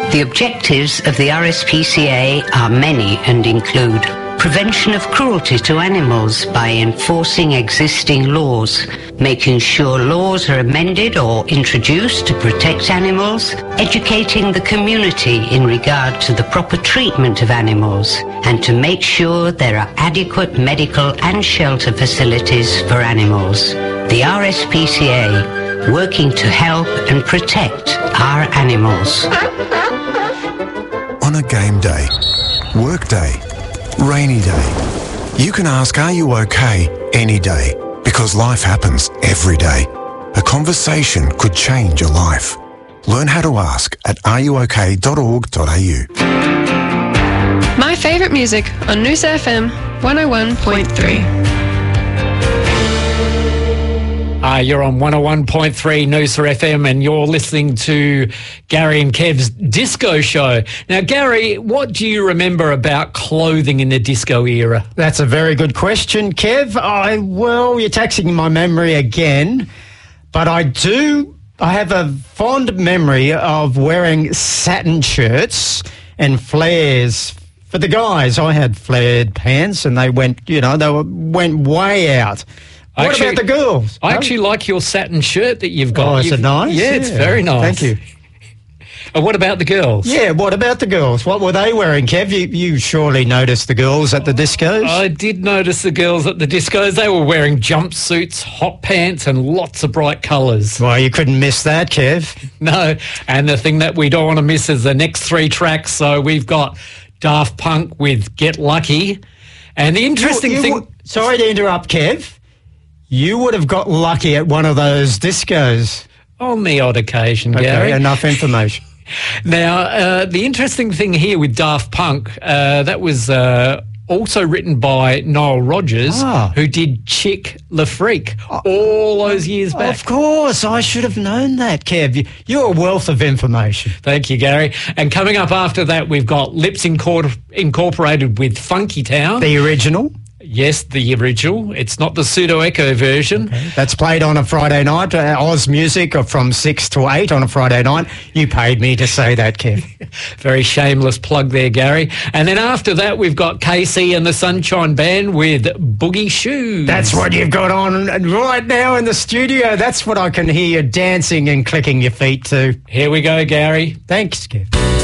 The objectives of the RSPCA are many and include prevention of cruelty to animals by enforcing existing laws, making sure laws are amended or introduced to protect animals, educating the community in regard to the proper treatment of animals, and to make sure there are adequate medical and shelter facilities for animals. The RSPCA, working to help and protect our animals. On a game day, work day, rainy day, you can ask, are you okay, any day, because life happens every day. A conversation could change your life. Learn how to ask at areyouok.org.au. My favourite music on Noosa FM 101.3. You're on 101.3 Noosa FM and you're listening to Gary and Kev's Disco Show. Now, Gary, what do you remember about clothing in the disco era? That's a very good question, Kev. Well, you're taxing my memory again, but I have a fond memory of wearing satin shirts and flares. For the guys, I had flared pants and they went way out. What about the girls? I actually like your satin shirt that you've got. Oh, is it nice? Yeah, it's very nice. Thank you. And what about the girls? Yeah, what about the girls? What were they wearing, Kev? You surely noticed the girls at the discos? I did notice the girls at the discos. They were wearing jumpsuits, hot pants, and lots of bright colours. Well, you couldn't miss that, Kev. No, and the thing that we don't want to miss is the next three tracks. So we've got Daft Punk with Get Lucky. And the interesting thing... Sorry to interrupt, Kev. You would have got lucky at one of those discos. On the odd occasion, Gary. Okay, enough information. Now, the interesting thing here with Daft Punk, that was also written by Nile Rodgers, who did Chick Le Freak all those years back. Of course, I should have known that, Kev. You're a wealth of information. Thank you, Gary. And coming up after that, we've got Lips Incorporated with Funky Town. The original? Yes, the original. It's not the Pseudo Echo version. Okay. That's played on a Friday night. Oz Music from 6 to 8 on a Friday night. You paid me to say that, Kev. Very shameless plug there, Gary. And then after that, we've got Casey and the Sunshine Band with Boogie Shoes. That's what you've got on right now in the studio. That's what I can hear you dancing and clicking your feet to. Here we go, Gary. Thanks, Kev.